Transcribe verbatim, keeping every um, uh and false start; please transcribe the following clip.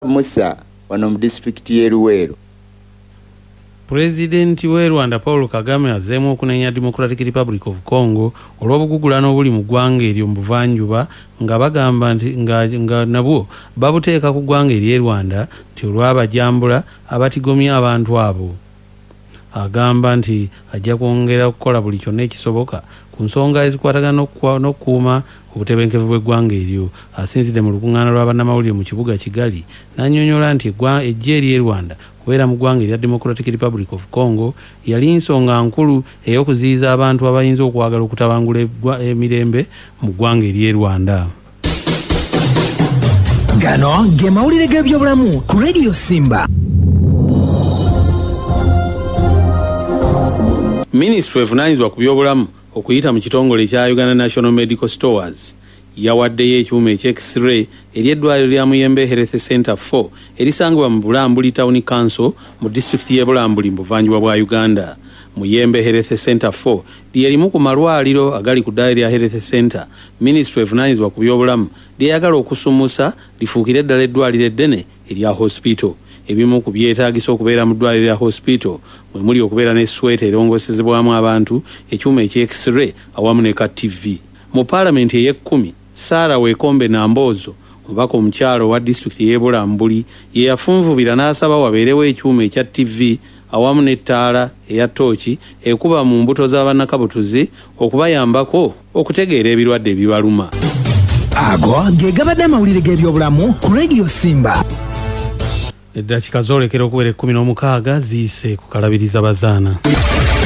Musa wano mu district y'e Luweero. Pulezidenti w'e Rwanda Paul Kagame azeemu okunenya Democratic Republic of Congo olw'obugugulano obuli mu ggwanga eryo mu buvanjuba nga bagamba nti nga, nga nabwo babuteeka ku ggwanga ery'e Rwanda nti olw'abajambula abatigomya abantu abo. Agamba nti ajja kwongera okukola buli kyonna ekisoboka ku nsonga ezikwatagana n'okukuuma obutebenkevu bw'eggwanga eryo. Asinzidde mu lukuŋŋaana lwa bannamawulire mu kibuga Kigali n'annyonnyola nti eggye ery'e Rwanda kubeera mu ggwanga erya Democratic Republic of Congo yali nsonga nkulu ey'okuziyiza abantu abayinza okwagala okutabangula emirembe mu ggwanga ery'e Rwanda. Gano ge mawulire g'ebyobulamu ku Radio Simba. Ministry evunaanyizibwa ku byobulamu okuyita mu kitongole ekya Uganda National Medical Stores yawaddeyo ekyuma eky'X-ray eri eddwaliro lya Muyembe Health Center four erisangibwa mu Bulambuli Town Council mu district y'e Bulambuli mu buvanjuba bwa Uganda. Muyembe Health Center four lyerimu ku malwaliro agali ku ddaala lya Health Center. Ministry evunaanyizibwa ku byobulamu lyeyagala okusumusa lifuukire eddala eddwaliro eddene erya hospital. Ebimu ku byetaagisa okubeera mu ddwaliro lya hospital mwe muli okubeera ne sweta erongosezebwamu abantu, ekyuma eky'X-ray awamu ne ka T V. Mu paalamenti ey'ekkumi Sarah Wekombe Nambozo omubaka omukyalo wa district y'e Bulambuli ye yafunvubira n'asaba wabeerewo ekyuma ekya T V awamu n'ettaala eya tooki ekuba mu mbuto z'abannakabutuzi okubayambako okutegeera ebirwadde ebibaluma. Ago ge gabadde amawulire g'ebyobulamu ku Radio Simba. Eddakiika zoolekera okuwera ekkumi n'omukaaga ziyise ku kalabiriza bazaana.